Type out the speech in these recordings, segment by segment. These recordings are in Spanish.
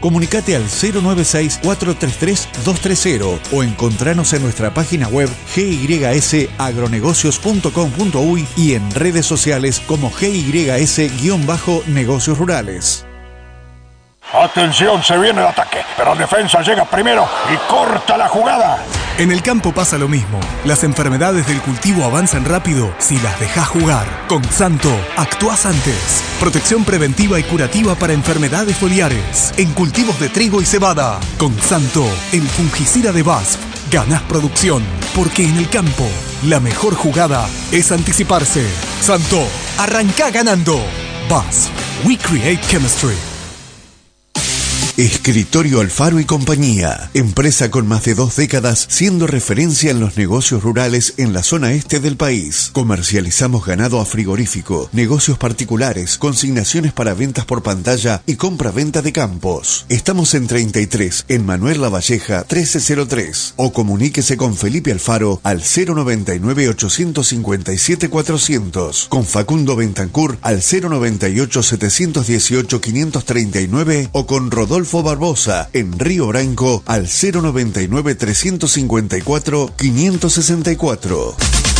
Comunicate al 096-433-230 o encontranos en nuestra página web gysagronegocios.com.uy y en redes sociales como GYS-Negocios Rurales. Atención, se viene el ataque, pero defensa llega primero y corta la jugada. En el campo pasa lo mismo. Las enfermedades del cultivo avanzan rápido si las dejás jugar. Con Xanto, actuás antes. Protección preventiva y curativa para enfermedades foliares en cultivos de trigo y cebada. Con Xanto, el fungicida de BASF, ganás producción, porque en el campo la mejor jugada es anticiparse. Xanto, arrancá ganando. BASF, we create chemistry. Escritorio Alfaro y Compañía, empresa con más de 2 décadas siendo referencia en los negocios rurales en la zona este del país. Comercializamos ganado a frigorífico, negocios particulares, consignaciones para ventas por pantalla y compra-venta de campos. Estamos en 33, en Manuel Lavalleja 1303, o comuníquese con Felipe Alfaro al 099-857-400, con Facundo Bentancur al 098-718-539 o con Rodolfo Barbosa en Río Branco al 099-354-564.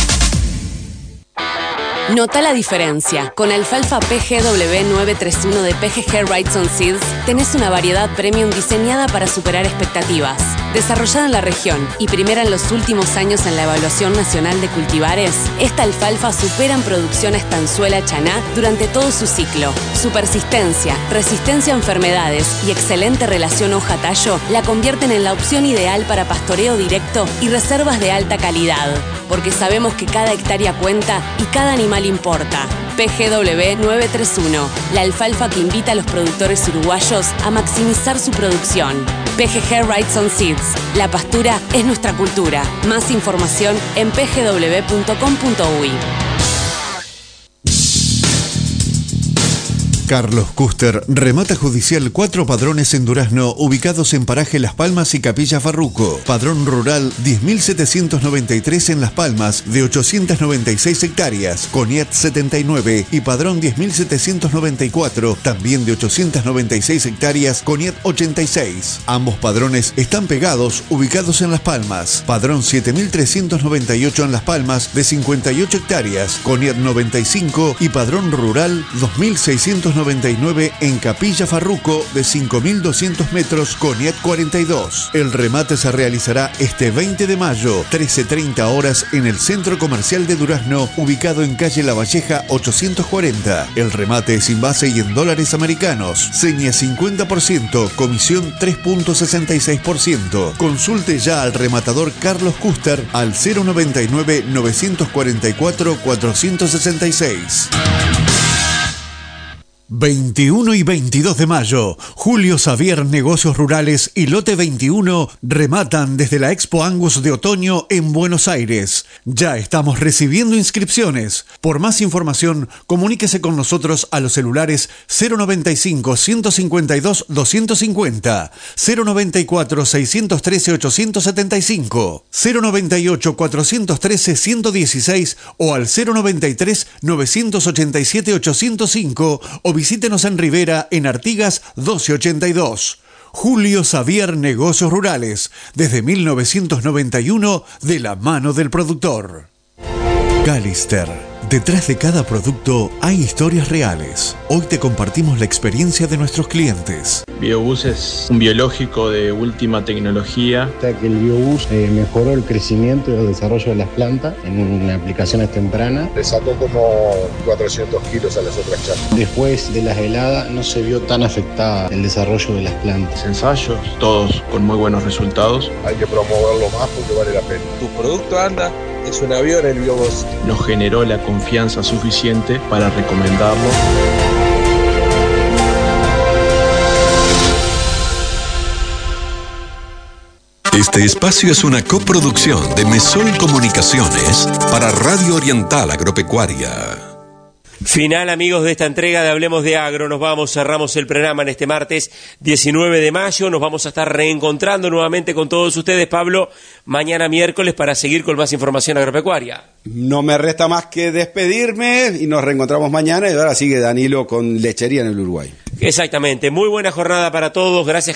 Nota la diferencia. Con alfalfa PGW 931 de PGG Wrightson Seeds tenés una variedad premium diseñada para superar expectativas. Desarrollada en la región y primera en los últimos años en la Evaluación Nacional de Cultivares, esta alfalfa supera en producción a estanzuela chaná durante todo su ciclo. Su persistencia, resistencia a enfermedades y excelente relación hoja-tallo la convierten en la opción ideal para pastoreo directo y reservas de alta calidad. Porque sabemos que cada hectárea cuenta y cada animal importa. PGW 931, la alfalfa que invita a los productores uruguayos a maximizar su producción. PGG Wrightson Seeds, la pastura es nuestra cultura. Más información en pgw.com.uy. Carlos Custer remata judicial 4 padrones en Durazno ubicados en paraje Las Palmas y Capilla Farruco. Padrón rural 10.793 en Las Palmas de 896 hectáreas, CONIAT 79, y padrón 10.794 también de 896 hectáreas, CONIAT 86. Ambos padrones están pegados, ubicados en Las Palmas. Padrón 7.398 en Las Palmas de 58 hectáreas, CONIAT 95, y padrón rural 2.699 en Capilla Farruco de 5.200 metros, CONIAT 42. El remate se realizará este 20 de mayo, 13:30 horas en el Centro Comercial de Durazno, ubicado en calle Lavalleja 840. El remate es sin base y en dólares americanos. Seña 50%, comisión 3.66%. Consulte ya al rematador Carlos Custer al 099-944-466. 21 y 22 de mayo, Julio Xavier Negocios Rurales y Lote 21 rematan desde la Expo Angus de otoño en Buenos Aires. Ya estamos recibiendo inscripciones. Por más información, comuníquese con nosotros a los celulares 095-152-250, 094-613-875, 098-413-116 o al 093-987-805 o visítenos en Rivera, en Artigas 1282. Julio Xavier Negocios Rurales, desde 1991, de la mano del productor. Callister. Detrás de cada producto hay historias reales. Hoy te compartimos la experiencia de nuestros clientes. Biobús es un biológico de última tecnología. Hasta que el Biobús mejoró el crecimiento y el desarrollo de las plantas en aplicaciones tempranas. Le sacó como 400 kilos a las otras charcas. Después de las heladas no se vio tan afectada el desarrollo de las plantas. Ensayos, todos con muy buenos resultados. Hay que promoverlo más porque vale la pena. Tu producto anda, es un avión el Biobús. Nos generó la confianza suficiente para recomendarlo. Este espacio es una coproducción de Mesol Comunicaciones para Radio Oriental Agropecuaria. Final, amigos, de esta entrega de Hablemos de Agro. Nos vamos, cerramos el programa en este martes 19 de mayo. Nos vamos a estar reencontrando nuevamente con todos ustedes, Pablo, mañana miércoles para seguir con más información agropecuaria. No me resta más que despedirme y nos reencontramos mañana. Y ahora sigue Danilo con lechería en el Uruguay. Exactamente. Muy buena jornada para todos. Gracias.